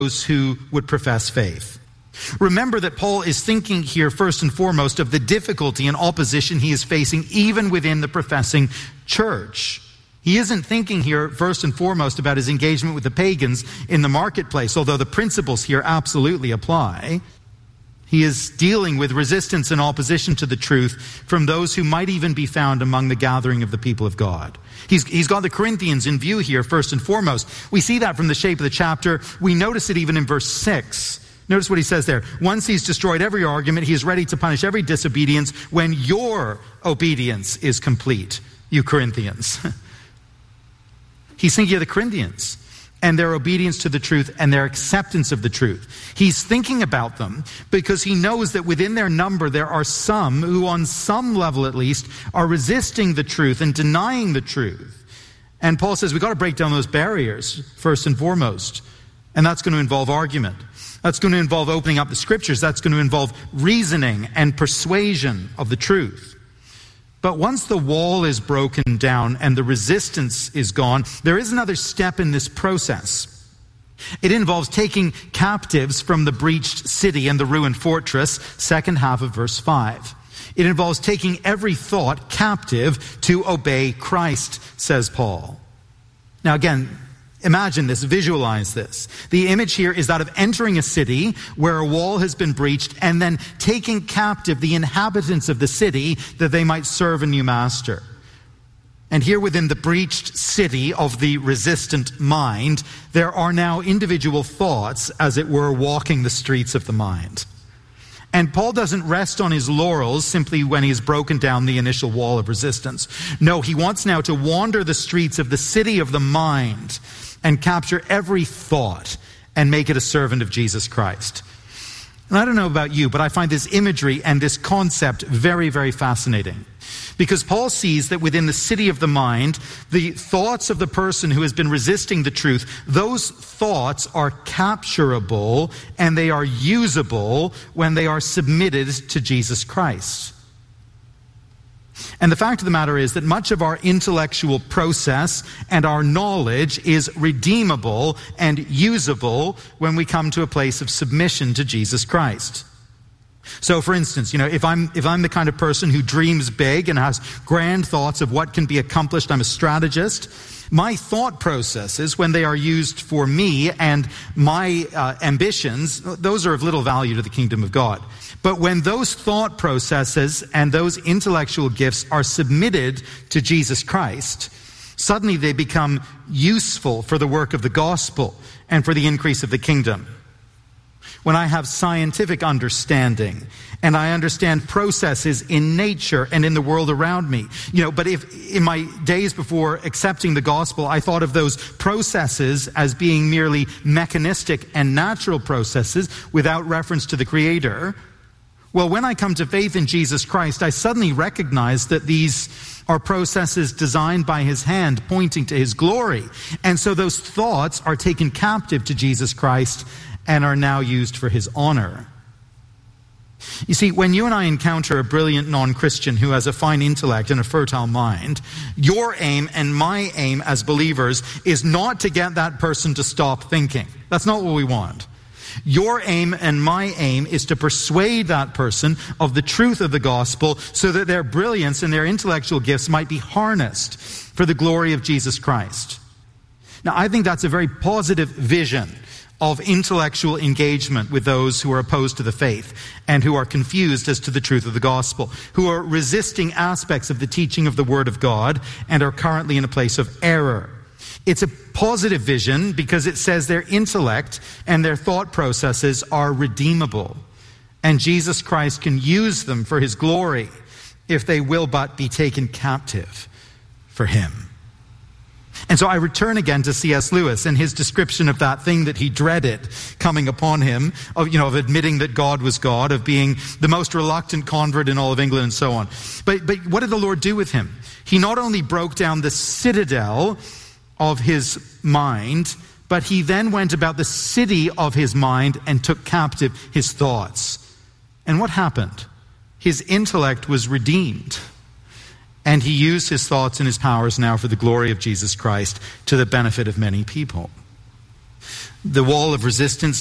those who would profess faith. Remember that Paul is thinking here first and foremost of the difficulty and opposition he is facing even within the professing church. He isn't thinking here first and foremost about his engagement with the pagans in the marketplace, although the principles here absolutely apply. He is dealing with resistance and opposition to the truth from those who might even be found among the gathering of the people of God. He's got the Corinthians in view here first and foremost. We see that from the shape of the chapter. We notice it even in verse 6. Notice what he says there. Once he's destroyed every argument, he is ready to punish every disobedience when your obedience is complete, you Corinthians. He's thinking of the Corinthians and their obedience to the truth and their acceptance of the truth. He's thinking about them because he knows that within their number there are some who on some level at least are resisting the truth and denying the truth. And Paul says we've got to break down those barriers first and foremost. And that's going to involve argument. That's going to involve opening up the scriptures. That's going to involve reasoning and persuasion of the truth. But once the wall is broken down and the resistance is gone, there is another step in this process. It involves taking captives from the breached city and the ruined fortress, second half of verse 5. It involves taking every thought captive to obey Christ, says Paul. Now again, imagine this, visualize this. The image here is that of entering a city where a wall has been breached and then taking captive the inhabitants of the city that they might serve a new master. And here within the breached city of the resistant mind, there are now individual thoughts, as it were, walking the streets of the mind. And Paul doesn't rest on his laurels simply when he's broken down the initial wall of resistance. No, he wants now to wander the streets of the city of the mind and capture every thought and make it a servant of Jesus Christ. And I don't know about you, but I find this imagery and this concept very, very fascinating. Because Paul sees that within the city of the mind, the thoughts of the person who has been resisting the truth, those thoughts are capturable and they are usable when they are submitted to Jesus Christ. And the fact of the matter is that much of our intellectual process and our knowledge is redeemable and usable when we come to a place of submission to Jesus Christ. So for instance, if I'm the kind of person who dreams big and has grand thoughts of what can be accomplished, I'm a strategist, my thought processes, when they are used for me and my ambitions, those are of little value to the kingdom of God. But when those thought processes and those intellectual gifts are submitted to Jesus Christ, suddenly they become useful for the work of the gospel and for the increase of the kingdom. When I have scientific understanding and I understand processes in nature and in the world around me, but if in my days before accepting the gospel, I thought of those processes as being merely mechanistic and natural processes without reference to the Creator, well, when I come to faith in Jesus Christ, I suddenly recognize that these are processes designed by His hand, pointing to His glory. And so those thoughts are taken captive to Jesus Christ and are now used for His honor. You see, when you and I encounter a brilliant non-Christian who has a fine intellect and a fertile mind, your aim and my aim as believers is not to get that person to stop thinking. That's not what we want. Your aim and my aim is to persuade that person of the truth of the gospel so that their brilliance and their intellectual gifts might be harnessed for the glory of Jesus Christ. Now, I think that's a very positive vision of intellectual engagement with those who are opposed to the faith and who are confused as to the truth of the gospel, who are resisting aspects of the teaching of the Word of God and are currently in a place of error. It's a positive vision because it says their intellect and their thought processes are redeemable, and Jesus Christ can use them for His glory if they will but be taken captive for Him. And so I return again to C.S. Lewis and his description of that thing that he dreaded coming upon him, of admitting that God was God, of being the most reluctant convert in all of England and so on. But what did the Lord do with him? He not only broke down the citadel of his mind, but he then went about the city of his mind and took captive his thoughts. And what happened? His intellect was redeemed. And he used his thoughts and his powers now for the glory of Jesus Christ to the benefit of many people. The wall of resistance